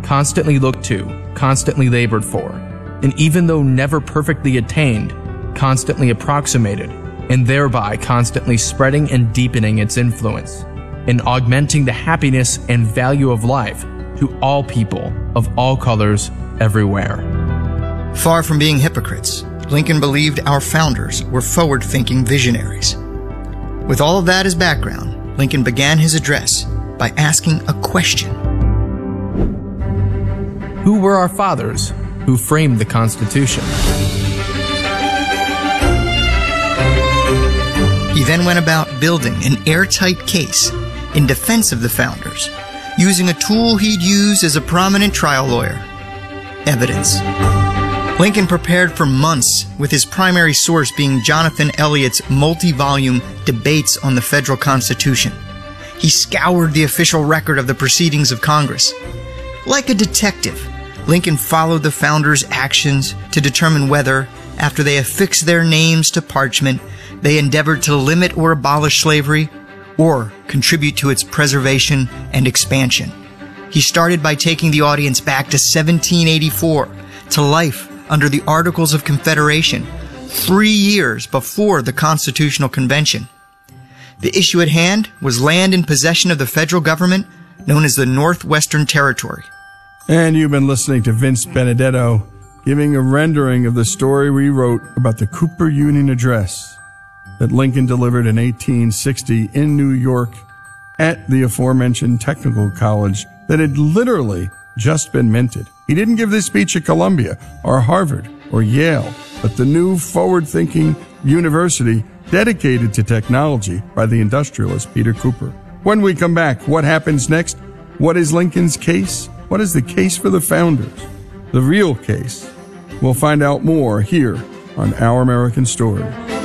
constantly looked to, constantly labored for, and even though never perfectly attained, constantly approximated, and thereby constantly spreading and deepening its influence, and augmenting the happiness and value of life to all people of all colors everywhere. Far from being hypocrites, Lincoln believed our founders were forward-thinking visionaries. With all of that as background, Lincoln began his address by asking a question. Who were our fathers who framed the Constitution? He then went about building an airtight case in defense of the founders, using a tool he'd used as a prominent trial lawyer: evidence. Lincoln prepared for months, with his primary source being Jonathan Elliott's multi-volume Debates on the Federal Constitution. He scoured the official record of the proceedings of Congress. Like a detective, Lincoln followed the founders' actions to determine whether, after they affixed their names to parchment, they endeavored to limit or abolish slavery or contribute to its preservation and expansion. He started by taking the audience back to 1784, to life under the Articles of Confederation, 3 years before the Constitutional Convention. The issue at hand was land in possession of the federal government known as the Northwestern Territory. And you've been listening to Vince Benedetto giving a rendering of the story we wrote about the Cooper Union Address that Lincoln delivered in 1860 in New York at the aforementioned technical college that had literally just been minted. He didn't give this speech at Columbia or Harvard or Yale, but the new forward-thinking university dedicated to technology by the industrialist Peter Cooper. When we come back, what happens next? What is Lincoln's case? What is the case for the founders? The real case? We'll find out more here on Our American Story.